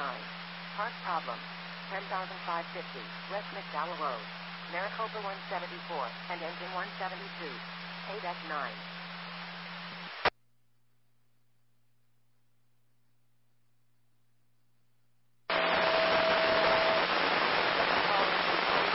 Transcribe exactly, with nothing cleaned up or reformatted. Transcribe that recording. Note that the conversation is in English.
nine. Part problem. ten thousand five hundred fifty, West McDowell Road. Maricopa one seventy-four, and engine one seventy-two. Pay deck nine.